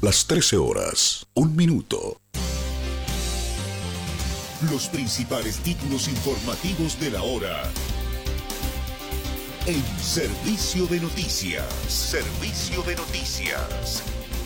Las 13 horas, 1 minuto. Los principales títulos informativos de la hora. En Servicio de Noticias. Servicio de Noticias.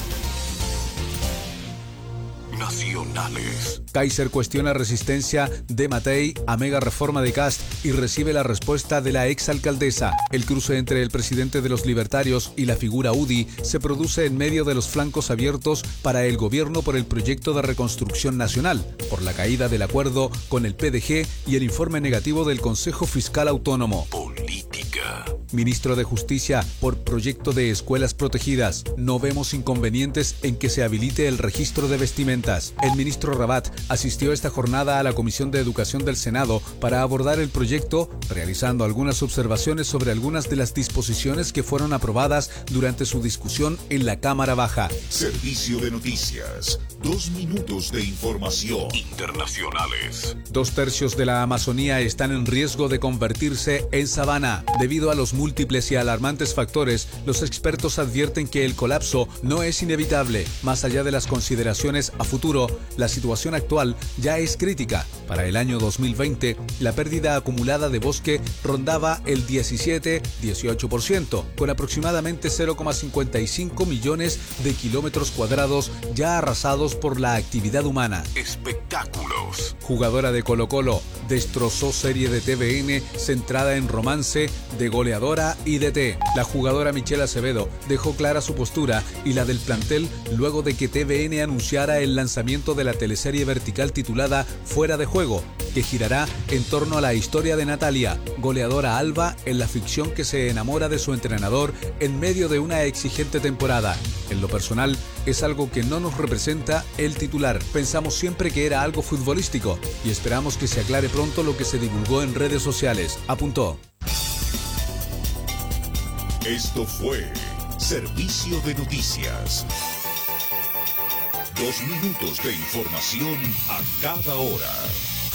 Nacionales. Kaiser cuestiona resistencia de Matei a mega reforma de Kast y recibe la respuesta de la exalcaldesa. El cruce entre el presidente de los libertarios y la figura UDI se produce en medio de los flancos abiertos para el gobierno por el proyecto de reconstrucción nacional, por la caída del acuerdo con el PDG y el informe negativo del Consejo Fiscal Autónomo. Política. Ministro de Justicia, por proyecto de escuelas protegidas, no vemos inconvenientes en que se habilite el registro de vestimentas. El ministro Rabat asistió esta jornada a la Comisión de Educación del Senado para abordar el proyecto, realizando algunas observaciones sobre algunas de las disposiciones que fueron aprobadas durante su discusión en la Cámara Baja. Servicio de Noticias. 2 minutos de información. Internacionales. 2/3 de la Amazonía están en riesgo de convertirse en sabana. Debido a los múltiples y alarmantes factores, los expertos advierten que el colapso no es inevitable. Más allá de las consideraciones a futuro, la situación actual ya es crítica. Para el año 2020, la pérdida acumulada de bosque rondaba el 17-18%, con aproximadamente 0,55 millones de kilómetros cuadrados ya arrasados por la actividad humana. Espectáculos. Jugadora de Colo-Colo destrozó serie de TVN centrada en romance de goleadora y DT. La jugadora Michelle Acevedo dejó clara su postura y la del plantel luego de que TVN anunciara el lanzamiento de la teleserie vertical titulada Fuera de Juego, que girará en torno a la historia de Natalia, goleadora alba en la ficción que se enamora de su entrenador en medio de una exigente temporada. En lo personal, es algo que no nos representa el titular. Pensamos siempre que era algo futbolístico y esperamos que se aclare pronto lo que se divulgó en redes sociales, apuntó. Esto fue Servicio de Noticias. 2 minutos de información a cada hora.